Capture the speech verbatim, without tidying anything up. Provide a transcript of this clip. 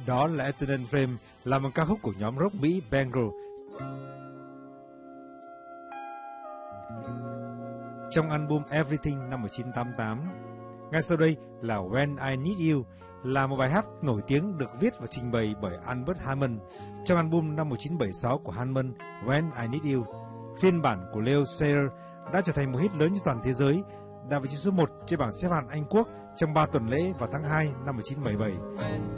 Đó là Eternal Flame, là một ca khúc của nhóm rock Mỹ Bangle. Trong album Everything năm một nghìn chín trăm tám mươi tám. Ngay sau đây là When I Need You, là một bài hát nổi tiếng được viết và trình bày bởi Albert Hammond trong album năm một nghìn chín trăm bảy mươi sáu của Hammond, When I Need You. Phiên bản của Leo Sayer đã trở thành một hit lớn trên toàn thế giới, đạt vị trí số một trên bảng xếp hạng Anh Quốc trong ba tuần lễ vào tháng hai năm một nghìn chín trăm bảy mươi bảy.